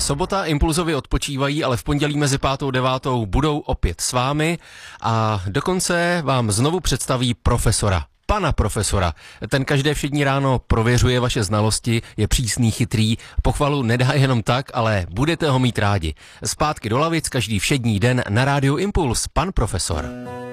sobota, Impulzovi odpočívají, ale v pondělí mezi 5. a 9. budou opět s vámi a dokonce vám znovu představí profesora. Pana profesora. Ten každé všední ráno prověřuje vaše znalosti, je přísný, chytrý, pochvalu nedá jenom tak, ale budete ho mít rádi. Zpátky do lavic každý všední den na rádiu Impuls, pan profesor.